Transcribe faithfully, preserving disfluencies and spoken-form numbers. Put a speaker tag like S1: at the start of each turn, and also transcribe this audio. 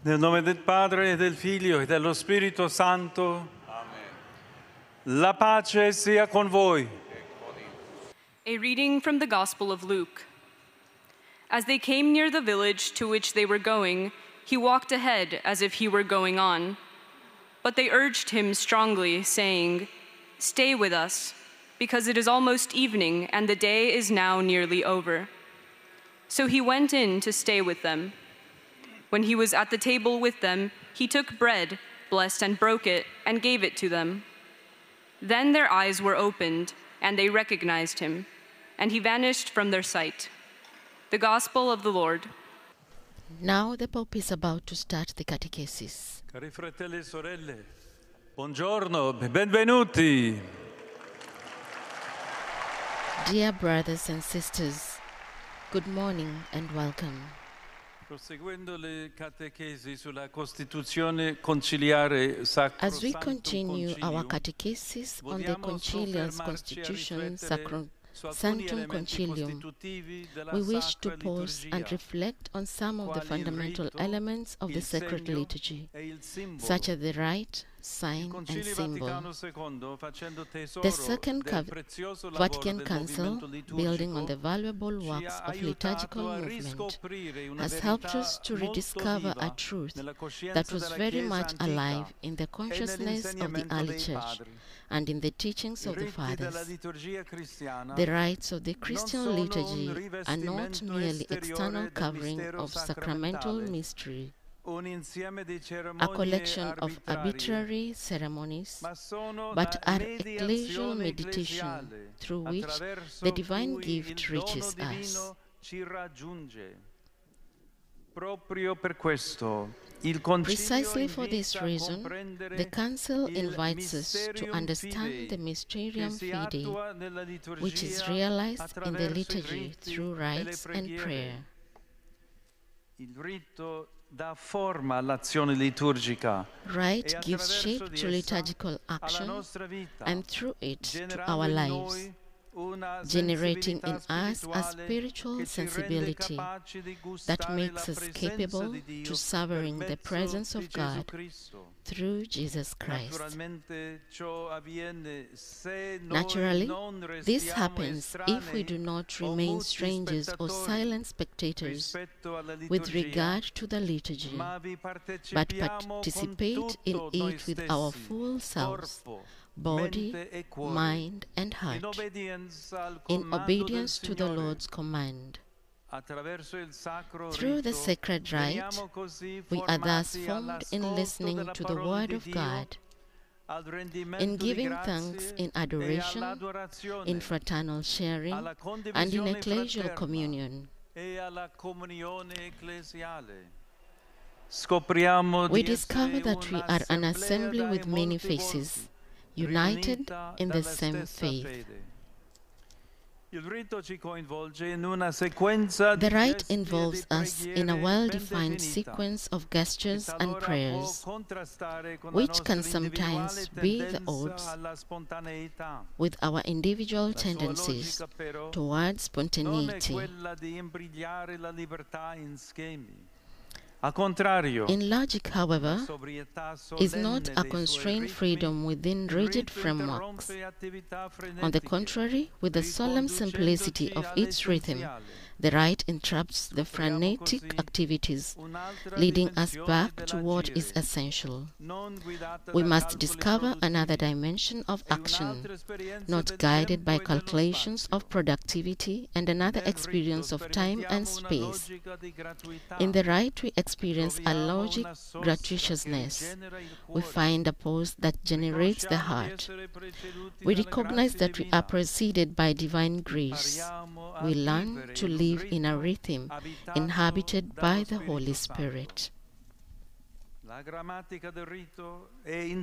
S1: Nel nome del Padre, e del Figlio, e dello Spirito Santo. Amen. La pace sia con voi.
S2: A reading from the Gospel of Luke. As they came near the village to which they were going, he walked ahead as if he were going on. But they urged him strongly, saying, "Stay with us, because it is almost evening and the day is now nearly over." So he went in to stay with them. When he was at the table with them, he took bread, blessed and broke it, and gave it to them. Then their eyes were opened, and they recognized him, and he vanished from their sight. The Gospel of the Lord.
S3: Now the Pope is about to start the catechesis.
S1: Cari fratelli e sorelle, buongiorno, benvenuti.
S3: Dear brothers and sisters, good morning and welcome.
S1: Proseguendo le catechesi sulla Costituzione conciliare Sacro
S3: As we continue our catechesis on the Conciliar's Constitution Sacro Sanctum Concilium, we wish to pause and reflect on some of the fundamental elements of the sacred liturgy, such as the rite, sign, and symbol. The Second Vatican Council, building on the valuable works of liturgical movement, has helped us to rediscover a truth that was very much alive in the consciousness of the early Church and in the teachings of the Fathers. The rites of the Christian liturgy are not merely external covering of sacramental mystery, a collection of arbitrary ceremonies, but are ecclesial meditation through which the divine gift reaches us. Precisely for this reason, the Council invites us to understand the Mysterium Fidei, which is realized in the liturgy through rites and prayer. Rite gives shape to liturgical action and through it to our lives, generating in us a spiritual sensibility that makes us capable to savoring the presence of God through Jesus Christ. Naturally, this happens if we do not remain strangers or silent spectators with regard to the liturgy, but participate in it with our full selves, body, mind, and heart, in obedience to the Lord's command. Through the sacred rite, we are thus formed in listening to the Word of God, in giving thanks in adoration, in fraternal sharing, and in ecclesial communion. We discover that we are an assembly with many faces, united in the same faith. The rite involves us in a well-defined sequence of gestures and prayers, which can sometimes be at odds with our individual tendencies towards spontaneity. In logic, however, is not a constrained freedom within rigid frameworks. On the contrary, with the solemn simplicity of its rhythm, the rite interrupts the frenetic activities, leading us back to what is essential. We must discover another dimension of action, not guided by calculations of productivity, and another experience of time and space. In the rite, we experience a logic gratuitousness. We find a pause that generates the heart. We recognize that we are preceded by divine grace. We learn to live in a rhythm inhabited by the Holy Spirit.